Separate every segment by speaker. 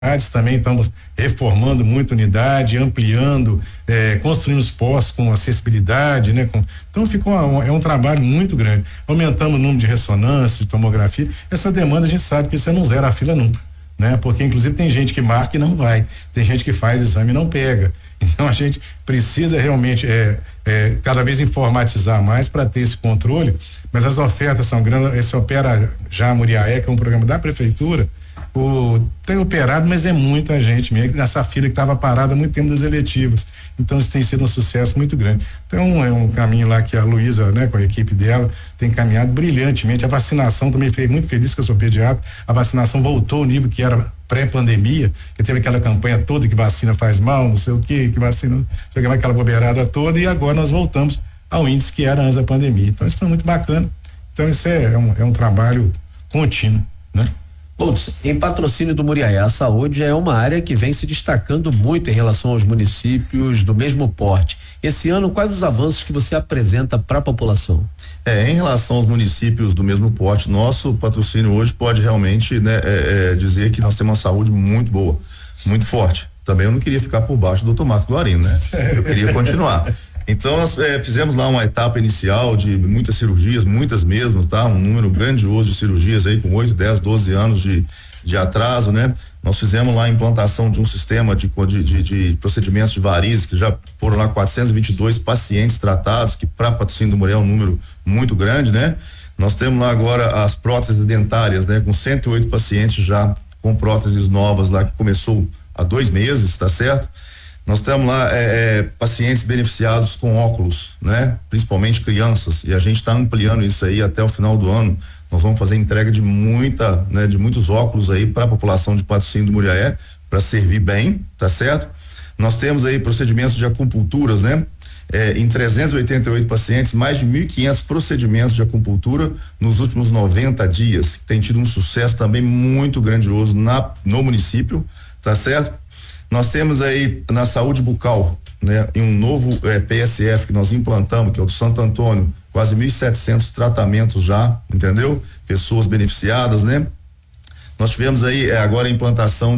Speaker 1: também estamos reformando muita unidade, ampliando, construindo os postos com acessibilidade, né? Então ficou é um trabalho muito grande. Aumentamos o número de ressonância, de tomografia. Essa demanda a gente sabe que você não zera a fila nunca, né? Porque inclusive tem gente que marca e não vai, tem gente que faz exame e não pega. Então a gente precisa realmente cada vez informatizar mais para ter esse controle, mas as ofertas são grandes. Esse opera já a Muriaé, que é um programa da prefeitura. Tem operado, mas é muita gente mesmo, nessa fila que estava parada há muito tempo das eletivas. Então isso tem sido um sucesso muito grande. Então é um caminho lá que a Luísa, né, com a equipe dela, tem caminhado brilhantemente. A vacinação também fiquei muito feliz, que eu sou pediatra. A vacinação voltou ao nível que era pré-pandemia, que teve aquela campanha toda que vacina faz mal, não sei o que vacina, não sei o que, aquela bobeirada toda, e agora nós voltamos ao índice que era antes da pandemia. Então isso foi muito bacana. Então isso é um trabalho contínuo, né?
Speaker 2: Em patrocínio do Muriaé, a saúde é uma área que vem se destacando muito em relação aos municípios do mesmo porte. Esse ano, quais os avanços que você apresenta para a população?
Speaker 3: Em relação aos municípios do mesmo porte, nosso patrocínio hoje pode realmente, né, dizer que nós temos uma saúde muito boa, muito forte. Também eu não queria ficar por baixo do Dr. Marcos Guarino, né? Eu queria continuar. Então nós fizemos lá uma etapa inicial de muitas cirurgias, muitas mesmo, tá? Um número grandioso de cirurgias aí com 8, 10, 12 anos de atraso, né? Nós fizemos lá a implantação de um sistema de procedimentos de varizes, que já foram lá 422 pacientes tratados, que para patrocínio do Muriaé é um número muito grande, né? Nós temos lá agora as próteses dentárias, né? Com 108 pacientes já com próteses novas lá, que começou há 2 meses, tá certo? Nós temos lá pacientes beneficiados com óculos, né? Principalmente crianças, e a gente está ampliando isso aí até o final do ano. Nós vamos fazer entrega de muitos óculos aí para a população de Patrocínio do Muriaé, para servir bem, tá certo? Nós temos aí procedimentos de acupunturas, né? Em 388 pacientes, mais de 1.500 procedimentos de acupuntura nos últimos 90 dias, que tem tido um sucesso também muito grandioso no município, tá certo? Nós temos aí na saúde bucal, né? Em um novo PSF que nós implantamos, que é o do Santo Antônio, quase 1.700 tratamentos já, entendeu? Pessoas beneficiadas, né? Nós tivemos aí agora a implantação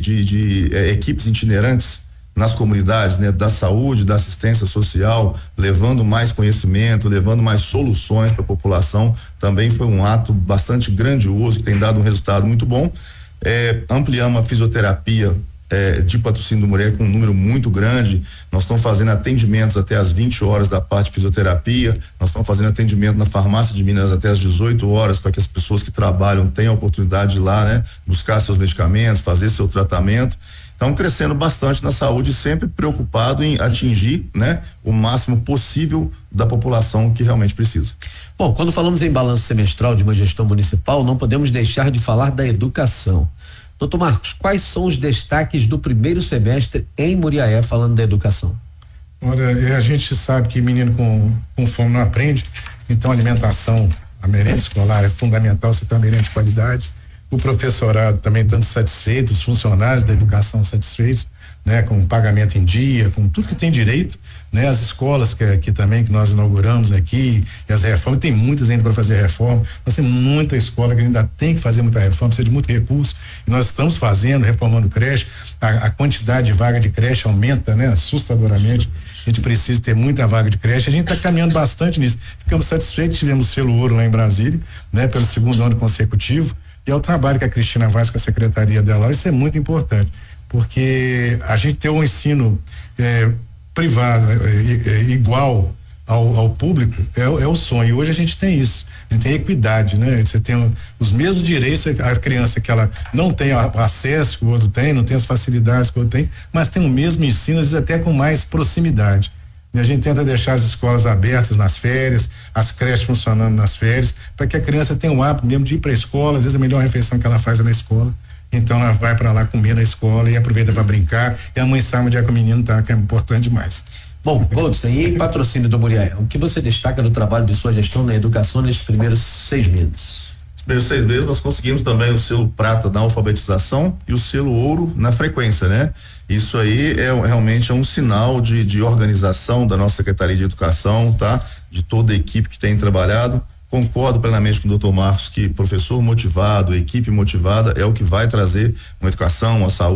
Speaker 3: de equipes itinerantes nas comunidades, né? Da saúde, da assistência social, levando mais conhecimento, levando mais soluções para a população. Também foi um ato bastante grandioso, que tem dado um resultado muito bom. Ampliamos a fisioterapia de Patrocínio do Muriaé com um número muito grande. Nós estamos fazendo atendimentos até às 20 horas da parte de fisioterapia. Nós estamos fazendo atendimento na farmácia de Minas até às 18 horas, para que as pessoas que trabalham tenham a oportunidade de ir lá, né? Buscar seus medicamentos, fazer seu tratamento. Estamos crescendo bastante na saúde, sempre preocupado em atingir, né? O máximo possível da população que realmente precisa.
Speaker 2: Bom, quando falamos em balanço semestral de uma gestão municipal, não podemos deixar de falar da educação. Doutor Marcos, quais são os destaques do primeiro semestre em Muriaé, falando da educação?
Speaker 1: Olha, a gente sabe que menino com fome não aprende, então a alimentação, a merenda escolar é fundamental, você ter uma merenda de qualidade. O professorado também estando satisfeito, os funcionários da educação satisfeitos, né? Com o pagamento em dia, com tudo que tem direito, né? As escolas que também que nós inauguramos aqui, e as reformas, tem muitas ainda para fazer reforma. Nós temos muita escola que ainda tem que fazer muita reforma, precisa de muito recurso, e nós estamos fazendo, reformando creche. A quantidade de vaga de creche aumenta, né? Assustadoramente. A gente precisa ter muita vaga de creche, a gente está caminhando bastante nisso. Ficamos satisfeitos, tivemos selo ouro lá em Brasília, né? Pelo 2º ano consecutivo. E é o trabalho que a Cristina faz com a secretaria dela, isso é muito importante, porque a gente ter um ensino privado igual ao público é o sonho. Hoje a gente tem isso, a gente tem equidade, né? Você tem os mesmos direitos, a criança que ela não tem acesso que o outro tem, não tem as facilidades que o outro tem, mas tem o mesmo ensino, às vezes até com mais proximidade. E a gente tenta deixar as escolas abertas nas férias, as creches funcionando nas férias, para que a criança tenha o hábito mesmo de ir para a escola. Às vezes a melhor refeição que ela faz é na escola. Então ela vai para lá comer na escola e aproveita para brincar. E a mãe sabe onde é que o menino tá, que é importante demais.
Speaker 2: Bom, Goldstein, e em patrocínio do Muriaé, o que você destaca do trabalho de sua gestão na educação nesses primeiros 6 meses?
Speaker 3: Nos primeiros 6 meses nós conseguimos também o selo prata na alfabetização e o selo ouro na frequência, né? Isso aí realmente um sinal de organização da nossa Secretaria de Educação, tá? De toda a equipe que tem trabalhado. Concordo plenamente com o doutor Marcos que professor motivado, equipe motivada é o que vai trazer uma educação, uma saúde